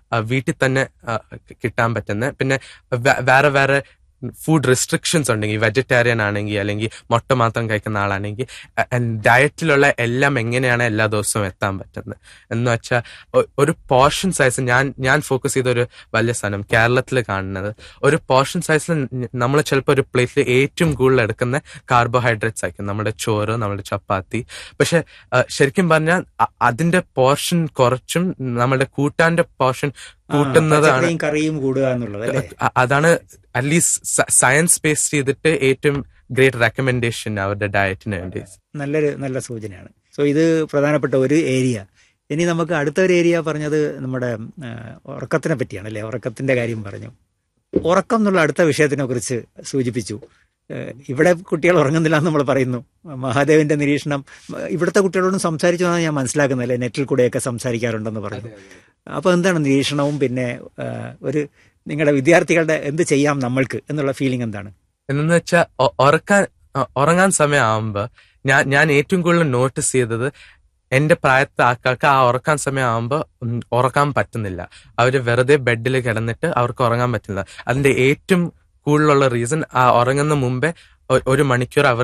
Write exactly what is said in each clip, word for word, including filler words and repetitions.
വീട്ടിൽ തന്നെ കിട്ടാൻ പറ്റുന്ന, പിന്നെ വേറെ വേറെ ഫുഡ് റെസ്ട്രിക്ഷൻസ് ഉണ്ടെങ്കിൽ, വെജിറ്റേറിയൻ ആണെങ്കിൽ അല്ലെങ്കിൽ മുട്ട മാത്രം കഴിക്കുന്ന ആളാണെങ്കിൽ ഡയറ്റിലുള്ള എല്ലാം എങ്ങനെയാണ് എല്ലാ ദിവസവും എത്താൻ പറ്റുന്നത് എന്ന് വെച്ചാൽ ഒരു പോർഷൻ സൈസ്, ഞാൻ ഞാൻ ഫോക്കസ് ചെയ്ത ഒരു വലിയ സാധനം കേരളത്തിൽ കാണുന്നത്, ഒരു പോർഷൻ സൈസിൽ നമ്മൾ ചിലപ്പോൾ ഒരു പ്ലേറ്റിൽ ഏറ്റവും കൂടുതൽ എടുക്കുന്ന കാർബോഹൈഡ്രേറ്റ്സ് ആയിരിക്കും, നമ്മുടെ ചോറ്, നമ്മുടെ ചപ്പാത്തി. പക്ഷെ ശരിക്കും പറഞ്ഞാൽ അതിന്റെ പോർഷൻ കുറച്ചും നമ്മുടെ കൂട്ടാന്റെ പോർഷൻ കൂട്ടുന്നതാണ്, കറിയും കൂടുക എന്നുള്ളത്. അതാണ് അറ്റ്ലീസ്റ്റ് സയൻസ് ബേസ് ചെയ്തിട്ട് ഏറ്റവും ഗ്രേറ്റ് റെക്കമെൻഡേഷൻ അവരുടെ ഡയറ്റിന് വേണ്ടി. നല്ലൊരു നല്ല സൂചനയാണ്. സോ ഇത് പ്രധാനപ്പെട്ട ഒരു ഏരിയ. ഇനി നമുക്ക് അടുത്ത ഒരു ഏരിയ പറഞ്ഞത് നമ്മുടെ ഉറക്കത്തിനെ പറ്റിയാണ് അല്ലേ? ഉറക്കത്തിന്റെ കാര്യം പറഞ്ഞു. ഉറക്കം എന്നുള്ള അടുത്ത വിഷയത്തിനെ കുറിച്ച് സൂചിപ്പിച്ചു. ഇവിടെ കുട്ടികൾ ഉറങ്ങുന്നില്ല എന്ന് നമ്മൾ പറയുന്നു. മഹാദേവന്റെ നിരീക്ഷണം, ഇവിടുത്തെ കുട്ടികളോടും സംസാരിച്ചു എന്നാണ് ഞാൻ മനസ്സിലാക്കുന്നത് അല്ലേ? നെറ്റിൽ കൂടെയൊക്കെ സംസാരിക്കാറുണ്ടെന്ന് പറഞ്ഞു. അപ്പോൾ എന്താണ് നിരീക്ഷണവും പിന്നെ ഒരു നിങ്ങളുടെ വിദ്യാർത്ഥികളുടെ എന്ത് ചെയ്യാം നമ്മൾക്ക് എന്നുള്ള ഫീലിംഗ് എന്താണ്? എന്നു വെച്ചാൽ ഉറക്കാൻ ഉറങ്ങാൻ സമയമാകുമ്പോ ഞാൻ ഞാൻ ഏറ്റവും കൂടുതൽ നോട്ടീസ് ചെയ്തത് എന്റെ പ്രായത്തെ ആൾക്കാർക്ക് ആ ഉറക്കാൻ സമയമാകുമ്പോൾ ഉറക്കാൻ പറ്റുന്നില്ല. അവര് വെറുതെ ബെഡിൽ കിടന്നിട്ട് അവർക്ക് ഉറങ്ങാൻ പറ്റുന്നില്ല. അതിന്റെ ഏറ്റവും കൂടുതലുള്ള റീസൺ ആ ഉറങ്ങുന്ന മുമ്പേ ഒരു മണിക്കൂർ അവർ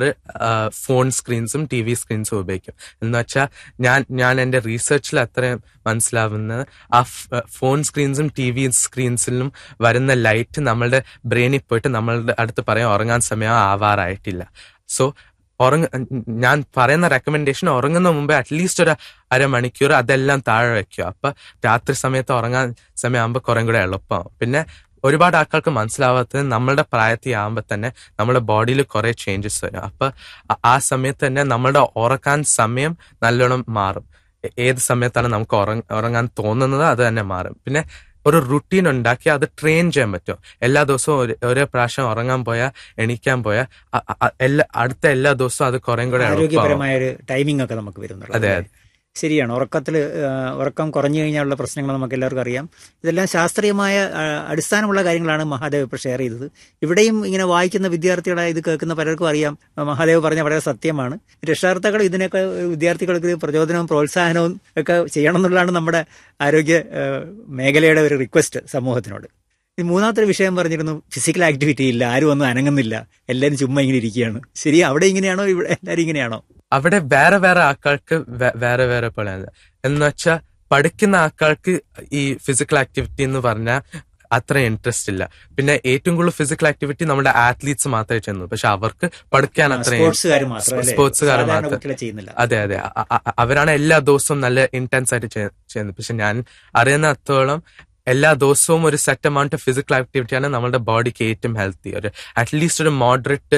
ഫോൺ സ്ക്രീൻസും ടി വി സ്ക്രീൻസും ഉപയോഗിക്കും. എന്ന് വെച്ചാൽ ഞാൻ ഞാൻ എൻ്റെ റീസെർച്ചിൽ അത്രയും മനസ്സിലാവുന്നത് ആ ഫോൺ സ്ക്രീൻസും ടി വി സ്ക്രീൻസിലും വരുന്ന ലൈറ്റ് നമ്മളുടെ ബ്രെയിനിൽ പോയിട്ട് നമ്മളുടെ അടുത്ത് പറയാം ഉറങ്ങാൻ സമയം ആവാറായിട്ടില്ല. സോ ഉറങ്ങ ഞാൻ പറയുന്ന റെക്കമെൻഡേഷൻ ഉറങ്ങുന്ന മുമ്പേ അറ്റ്ലീസ്റ്റ് ഒരു അരമണിക്കൂർ അതെല്ലാം താഴെ വെക്കുക. അപ്പൊ രാത്രി സമയത്ത് ഉറങ്ങാൻ സമയമാകുമ്പോൾ കുറേ കൂടെ എളുപ്പമാവും. പിന്നെ ഒരുപാട് ആൾക്കാർക്ക് മനസ്സിലാവാത്തത് നമ്മളുടെ പ്രായത്തിൽ ആകുമ്പോൾ തന്നെ നമ്മുടെ ബോഡിയിൽ കുറെ ചേഞ്ചസ് വരും. അപ്പൊ ആ സമയത്ത് തന്നെ നമ്മളുടെ ഉറക്കാൻ സമയം നല്ലോണം മാറും. ഏത് സമയത്താണ് നമുക്ക് ഉറങ്ങ ഉറങ്ങാൻ തോന്നുന്നത് അത് തന്നെ മാറും. പിന്നെ ഒരു റുട്ടീൻ ഉണ്ടാക്കി അത് ട്രെയിൻ ചെയ്യാൻ പറ്റും. എല്ലാ ദിവസവും ഒരേ പ്രാവശ്യം ഉറങ്ങാൻ പോയാൽ എണീക്കാൻ പോയാൽ എല്ലാ അടുത്ത എല്ലാ ദിവസവും അത് കുറേ കൂടെ ആരോഗ്യപരമായ ഒരു ടൈമിംഗ് ഒക്കെ നമുക്ക് വരുന്നുണ്ട്. അതെ അതെ ശരിയാണ്. ഉറക്കത്തിൽ ഉറക്കം കുറഞ്ഞു കഴിഞ്ഞാലുള്ള പ്രശ്നങ്ങൾ നമുക്ക് എല്ലാവർക്കും അറിയാം. ഇതെല്ലാം ശാസ്ത്രീയമായ അടിസ്ഥാനമുള്ള കാര്യങ്ങളാണ് മഹാദേവ് ഇപ്പോൾ ഷെയർ ചെയ്തത്. ഇവിടെയും ഇങ്ങനെ വായിക്കുന്ന വിദ്യാർത്ഥികളെ ഇത് കേൾക്കുന്ന പലർക്കും അറിയാം മഹാദേവ് പറഞ്ഞ വളരെ സത്യമാണ്. രക്ഷാകർത്താക്കൾ ഇതിനൊക്കെ വിദ്യാർത്ഥികൾക്ക് പ്രചോദനവും പ്രോത്സാഹനവും ഒക്കെ ചെയ്യണം എന്നുള്ളതാണ് നമ്മുടെ ആരോഗ്യ മേഖലയുടെ ഒരു റിക്വസ്റ്റ് സമൂഹത്തിനോട്. മൂന്നാമത്തെ വിഷയം പറഞ്ഞിരുന്നു, ഫിസിക്കൽ ആക്ടിവിറ്റി ഇല്ല, ആരും ഒന്നും അനങ്ങുന്നില്ല, എല്ലാവരും ചുമ്മാ ഇങ്ങനെ ഇരിക്കുകയാണ്. ശരി, അവിടെ ഇങ്ങനെയാണോ ഇവിടെ എല്ലാവരും ഇങ്ങനെയാണോ? അവിടെ വേറെ വേറെ ആൾക്കാർക്ക് വേറെ വേറെ പോലെയാണ്. എന്ന് വെച്ചാൽ പഠിക്കുന്ന ആൾക്കാർക്ക് ഈ ഫിസിക്കൽ ആക്ടിവിറ്റി എന്ന് പറഞ്ഞാൽ അത്ര ഇൻട്രസ്റ്റ് ഇല്ല. പിന്നെ ഏറ്റവും കൂടുതൽ ഫിസിക്കൽ ആക്ടിവിറ്റി നമ്മുടെ ആത്ലീറ്റ്സ് മാത്രമേ ചെയ്യുന്നു. പക്ഷെ അവർക്ക് പഠിക്കാൻ അത്ര സ്പോർട്സുകാർ മാത്രം. അതെ അതെ അവരാണ് എല്ലാ ദിവസവും നല്ല ഇന്റൻസ് ആയിട്ട് ചെയ്യുന്നത്. പക്ഷെ ഞാൻ അറിയുന്നിടത്തോളം എല്ലാ ദിവസവും ഒരു സെറ്റ് എമൗണ്ട് ഫിസിക്കൽ ആക്ടിവിറ്റിയാണ് നമ്മുടെ ബോഡിക്ക് ഏറ്റവും ഹെൽത്തി. ഒരു അറ്റ്ലീസ്റ്റ് ഒരു moderate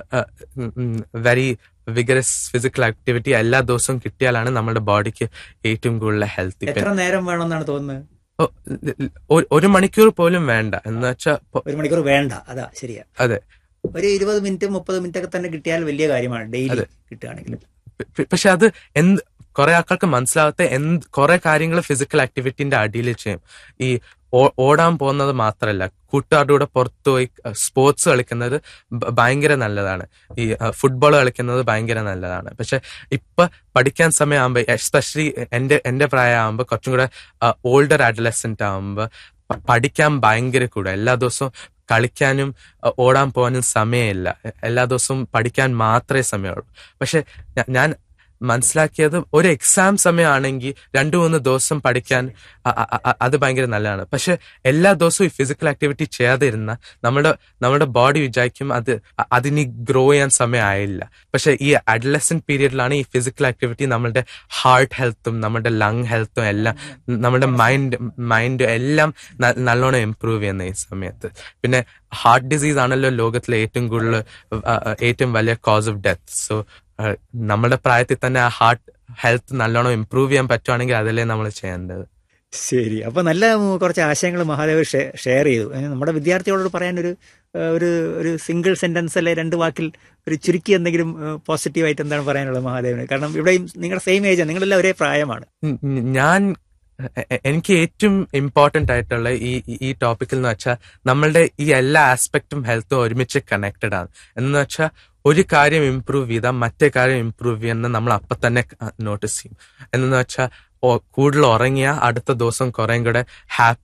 very vigorous physical activity എല്ലാ ദിവസവും കിട്ടിയാലാണ് നമ്മുടെ ബോഡിക്ക് ഏറ്റവും കൂടുതൽ ഹെൽത്തി. എത്ര നേരം വേണമെന്നാണ് തോന്നുന്നത്? ഒരു മണിക്കൂർ പോലും വേണ്ട. എന്ന് വെച്ചാൽ ഒരു മണിക്കൂർ വേണ്ട, അതാ ശരിയാ. അതെ, ഒരു ഇരുപത് മിനിറ്റ് മുപ്പത് മിനിറ്റ് ഒക്കെ തന്നെ കിട്ടിയാൽ വലിയ കാര്യമാണ് ഡെയിലി കിട്ടുകയാണെങ്കിൽ. പക്ഷെ അത് എന്ത് കുറെ ആൾക്കാർക്ക് മനസ്സിലാവാത്ത എന്ത് കുറെ കാര്യങ്ങൾ ഫിസിക്കൽ ആക്ടിവിറ്റിന്റെ അടിയിൽ ചെയ്യും. ഈ ഓടാൻ പോകുന്നത് മാത്രമല്ല, കൂട്ടുകാരുടെ കൂടെ പുറത്തുപോയി സ്പോർട്സ് കളിക്കുന്നത് ഭയങ്കര നല്ലതാണ്. ഈ ഫുട്ബോൾ കളിക്കുന്നത് ഭയങ്കര നല്ലതാണ്. പക്ഷെ ഇപ്പൊ പഠിക്കാൻ സമയമാകുമ്പോ, എസ്പെഷ്യലി എന്റെ എന്റെ പ്രായമാകുമ്പോ, കുറച്ചും കൂടെ ഓൾഡർ അഡലസെന്റ് ആകുമ്പോ പഠിക്കാൻ ഭയങ്കര കൂടെ. എല്ലാ ദിവസവും കളിക്കാനും ഓടാൻ പോകാനും സമയമില്ല. എല്ലാ ദിവസവും പഠിക്കാൻ മാത്രമേ സമയമുള്ളൂ. പക്ഷെ ഞാൻ മനസ്സിലാക്കിയത് ഒരു എക്സാം സമയമാണെങ്കിൽ രണ്ടു മൂന്ന് ദിവസം പഠിക്കാൻ അത് ഭയങ്കര നല്ലതാണ്. പക്ഷെ എല്ലാ ദിവസവും ഈ ഫിസിക്കൽ ആക്ടിവിറ്റി ചെയ്യാതിരുന്ന നമ്മുടെ നമ്മുടെ ബോഡി വിചാരിക്കും അത് അതിന് ഗ്രോ ചെയ്യാൻ സമയമായില്ല. പക്ഷെ ഈ അഡലസെന്റ് പീരീഡിലാണ് ഈ ഫിസിക്കൽ ആക്ടിവിറ്റി നമ്മുടെ ഹാർട്ട് ഹെൽത്തും നമ്മുടെ ലങ് ഹെൽത്തും എല്ലാം നമ്മുടെ മൈൻഡ് മൈൻഡ് എല്ലാം നല്ലോണം ഇംപ്രൂവ് ചെയ്യുന്ന ഈ സമയത്ത്. പിന്നെ ഹാർട്ട് ഡിസീസ് ആണല്ലോ ലോകത്തിലെ ഏറ്റവും കൂടുതൽ ഏറ്റവും വലിയ കോസ് ഓഫ് ഡെത്ത്. സോ നമ്മുടെ പ്രായത്തിൽ തന്നെ ആ ഹാർട്ട് ഹെൽത്ത് നല്ലോണം ഇംപ്രൂവ് ചെയ്യാൻ പറ്റുവാണെങ്കിൽ അതല്ലേ നമ്മൾ ചെയ്യേണ്ടത്. ശരി, അപ്പൊ നല്ല കുറച്ച് ആശയങ്ങൾ മഹാദേവ് ഷെയർ ചെയ്തു. നമ്മുടെ വിദ്യാർത്ഥികളോട് പറയാനൊരു ഒരു ഒരു സിംഗിൾ സെന്റൻസ് അല്ലെ രണ്ട് വാക്കിൽ ഒരു ചുരുക്കി എന്തെങ്കിലും പോസിറ്റീവായിട്ട് എന്താണ് പറയാനുള്ളത് മഹാദേവിന്? കാരണം ഇവിടെയും നിങ്ങളുടെ സെയിം ഏജാണ്, നിങ്ങളെല്ലാം ഒരേ പ്രായമാണ്. ഞാൻ എനിക്ക് ഏറ്റവും ഇമ്പോർട്ടൻ്റ് ആയിട്ടുള്ള ഈ ഈ ടോപ്പിക്കിൽ എന്ന് വെച്ചാൽ നമ്മളുടെ ഈ എല്ലാ ആസ്പെക്റ്റും ഹെൽത്തും ഒരുമിച്ച് കണക്റ്റഡ് ആണ്. എന്ന് വെച്ചാൽ ഒരു കാര്യം ഇംപ്രൂവ് ചെയ്താൽ മറ്റേ കാര്യം ഇംപ്രൂവ് ചെയ്യുന്നത് നമ്മൾ അപ്പം തന്നെ നോട്ടീസ് ചെയ്യും. എന്ന് വെച്ചാൽ കൂടുതൽ ഉറങ്ങിയാൽ അടുത്ത ദിവസം കുറേം കൂടെ ഹാപ്പി